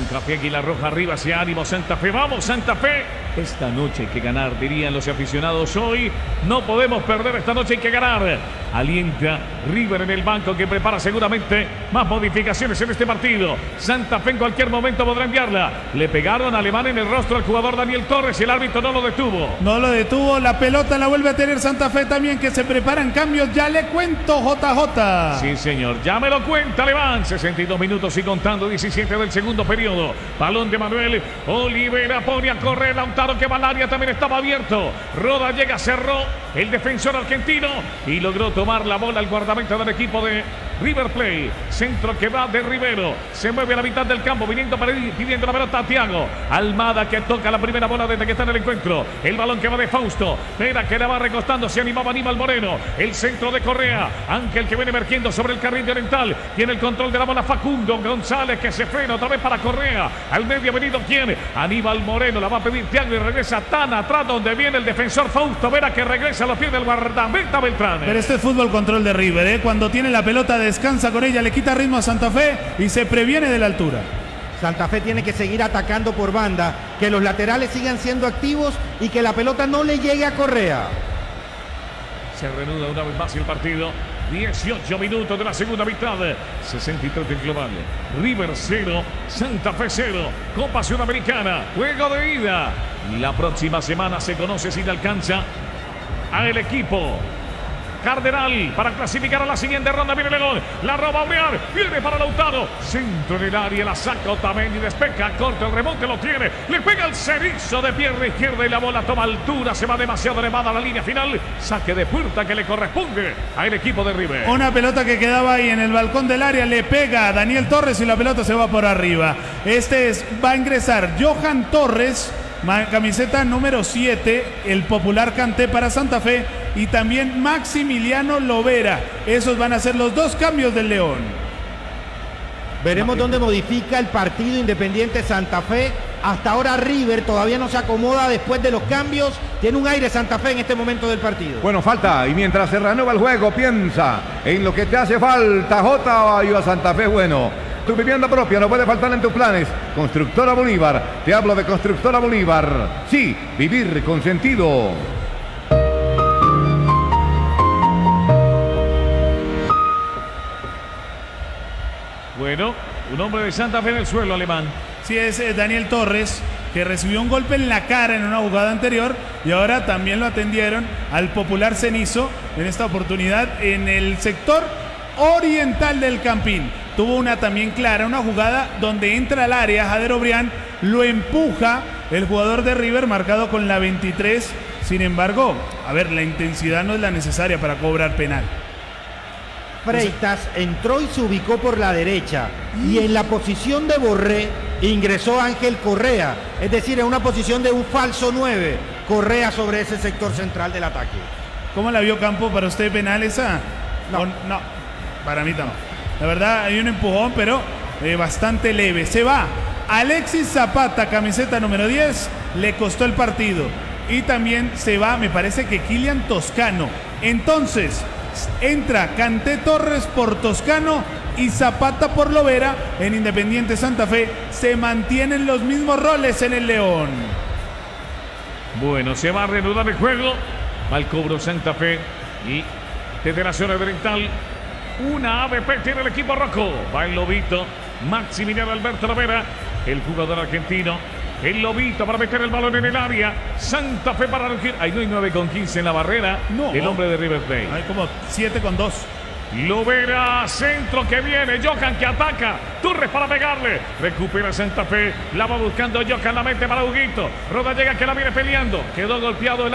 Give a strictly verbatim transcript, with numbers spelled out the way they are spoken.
Santa Fe, Águila Roja arriba, hacia ánimo Santa Fe. ¡Vamos, Santa Fe! Esta noche hay que ganar, dirían los aficionados hoy. No podemos perder, esta noche hay que ganar. Alienta River en el banco, que prepara seguramente más modificaciones en este partido. Santa Fe en cualquier momento podrá enviarla. Le pegaron a Alemán en el rostro al jugador Daniel Torres y el árbitro no lo detuvo. No lo detuvo, la pelota la vuelve a tener Santa Fe también, que se preparan cambios. Ya le cuento, J J. Sí, señor, ya me lo cuenta Alemán. sesenta y dos minutos y contando, diecisiete del segundo periodo. Balón de Manuel Olivera, pone a correr. Lautaro, que va al área, también estaba abierto. Roda llega, cerró el defensor argentino y logró tomar la bola al guardameta del equipo de River Plate. Centro que va de Rivero. Se mueve a la mitad del campo, viniendo para ir, pidiendo la pelota a Thiago Almada, que toca la primera bola desde que está en el encuentro. El balón que va de Fausto. Vera, que la va recostando. Se animaba Aníbal Moreno. El centro de Correa. Ángel, que viene emergiendo sobre el carril de Oriental. Tiene el control de la bola Facundo González, que se frena otra vez para Correa. Al medio ha venido quien. Aníbal Moreno. La va a pedir Thiago y regresa tan atrás donde viene el defensor Fausto Vera, que regresa a los pies del guardameta Beltrán. Pero este es fútbol control de River, ¿eh? Cuando tiene la pelota descansa con ella, le quita ritmo a Santa Fe y se previene de la altura. Santa Fe tiene que seguir atacando por banda, que los laterales sigan siendo activos y que la pelota no le llegue a Correa. Se reanuda una vez más el partido. dieciocho minutos de la segunda mitad. sesenta y tres del global. River cero, Santa Fe cero. Copa Sudamericana, juego de ida. La próxima semana se conoce si le alcanza al equipo Cardenal para clasificar a la siguiente ronda. Viene León, la roba a Briar, viene para Lautaro, centro en el área, la saca Otamendi, despeja, corta el remonte, lo tiene, le pega el cerizo de pierna izquierda y la bola toma altura, se va demasiado elevada a la línea final. Saque de puerta que le corresponde al equipo de River. Una pelota que quedaba ahí en el balcón del área, le pega a Daniel Torres y la pelota se va por arriba. Este es, va a ingresar Johan Torres, camiseta número siete, el popular Kanté para Santa Fe, y también Maximiliano Lovera. Esos van a ser los dos cambios del León. Veremos dónde modifica el partido Independiente Santa Fe. Hasta ahora River todavía no se acomoda después de los cambios. Tiene un aire Santa Fe en este momento del partido. Bueno, falta, y mientras se reanuda el juego, piensa en lo que te hace falta. J, ayuda a Santa Fe, bueno. Tu vivienda propia no puede faltar en tus planes. Constructora Bolívar, te hablo de Constructora Bolívar. Sí, vivir con sentido. Bueno, un hombre de Santa Fe en el suelo, Alemán. Sí, es eh, Daniel Torres, que recibió un golpe en la cara en una jugada anterior y ahora también lo atendieron al popular Cenizo en esta oportunidad en el sector oriental del Campín. Tuvo una también clara, una jugada donde entra al área Jader Obrián, lo empuja el jugador de River marcado con la veintitrés. Sin embargo, a ver, la intensidad no es la necesaria para cobrar penal. Freitas entró y se ubicó por la derecha y en la posición de Borré ingresó Ángel Correa, es decir, en una posición de un falso nueve. Correa sobre ese sector central del ataque. ¿Cómo la vio Campo? ¿Para usted penal esa? No, ¿O no, para mí tampoco. La verdad hay un empujón, pero eh, bastante leve. Se va Alexis Zapata, camiseta número diez, le costó el partido. Y también se va, me parece que Kylian Toscano. Entonces entra Kanté Torres por Toscano y Zapata por Lovera. En Independiente Santa Fe se mantienen los mismos roles en el León. Bueno, se va a reanudar el juego. Al cobro Santa Fe y desde la zona oriental una A B P tiene el equipo rojo. Va el Lobito, Maximiliano Alberto Lovera, el jugador argentino. El Lobito para meter el balón en el área. Santa Fe para regir. Ahí no hay nueve con quince en la barrera. No. El hombre de River Plate. Hay como siete con dos. Lovera, centro que viene. Johan que ataca. Torres para pegarle. Recupera Santa Fe. La va buscando Johan, la mete para Huguito. Roda llega que la viene peleando. Quedó golpeado el